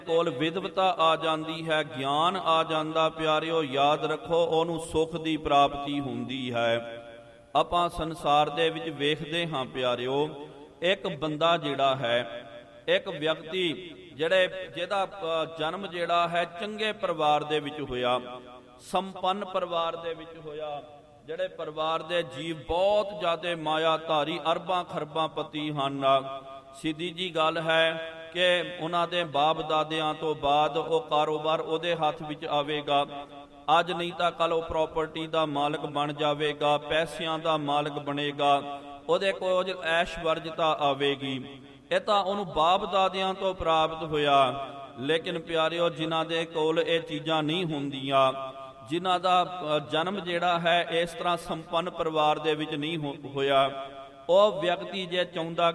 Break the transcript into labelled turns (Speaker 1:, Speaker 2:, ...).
Speaker 1: ਕੋਲ ਵਿਦਵਤਾ ਆ ਜਾਂਦੀ ਹੈ, ਗਿਆਨ ਆ ਜਾਂਦਾ ਪਿਆਰਿਓ, ਯਾਦ ਰੱਖੋ ਉਹਨੂੰ ਸੁੱਖ ਦੀ ਪ੍ਰਾਪਤੀ ਹੁੰਦੀ ਹੈ। ਆਪਾਂ ਸੰਸਾਰ ਦੇ ਵਿੱਚ ਵੇਖਦੇ ਹਾਂ ਪਿਆਰਿਓ, ਇੱਕ ਬੰਦਾ ਜਿਹੜਾ ਹੈ, ਇੱਕ ਵਿਅਕਤੀ ਜਿਹਦਾ ਜਨਮ ਜਿਹੜਾ ਹੈ ਚੰਗੇ ਪਰਿਵਾਰ ਦੇ ਵਿੱਚ ਹੋਇਆ, ਸੰਪੰਨ ਪਰਿਵਾਰ ਦੇ ਵਿੱਚ ਹੋਇਆ, ਜਿਹੜੇ ਪਰਿਵਾਰ ਦੇ ਜੀਵ ਬਹੁਤ ਜ਼ਿਆਦਾ ਮਾਇਆ ਧਾਰੀ, ਅਰਬਾਂ ਖਰਬਾਂ ਪਤੀ ਹਨ। ਸਿੱਧੀ ਜੀ ਗੱਲ ਹੈ ਕਿ ਉਹਨਾਂ ਦੇ ਬਾਪ ਦਾਦਿਆਂ ਤੋਂ ਬਾਅਦ ਉਹ ਕਾਰੋਬਾਰ ਉਹਦੇ ਹੱਥ ਵਿੱਚ ਆਵੇਗਾ। ਅੱਜ ਨਹੀਂ ਤਾਂ ਕੱਲ੍ਹ ਉਹ ਪ੍ਰਾਪਰਟੀ ਦਾ ਮਾਲਕ ਬਣ ਜਾਵੇਗਾ, ਪੈਸਿਆਂ ਦਾ ਮਾਲਕ ਬਣੇਗਾ, ਉਹਦੇ ਕੋਲ ਐਸ਼ਵਰਜਤਾ ਆਵੇਗੀ। ਇਹ ਤਾਂ ਉਹਨੂੰ ਬਾਪ ਦਾਦਿਆਂ ਤੋਂ ਪ੍ਰਾਪਤ ਹੋਇਆ। ਲੇਕਿਨ ਪਿਆਰਿਓ, ਜਿਨ੍ਹਾਂ ਦੇ ਕੋਲ ਇਹ ਚੀਜ਼ਾਂ ਨਹੀਂ ਹੁੰਦੀਆਂ, ਜਿਨ੍ਹਾਂ ਦਾ ਜਨਮ ਜਿਹੜਾ ਹੈ ਇਸ ਤਰ੍ਹਾਂ ਸੰਪੰਨ ਪਰਿਵਾਰ ਦੇ ਵਿੱਚ ਨਹੀਂ ਹੋਇਆ, ਉਹ ਵਿਅਕਤੀ ਜੇ ਚਾਹੁੰਦਾ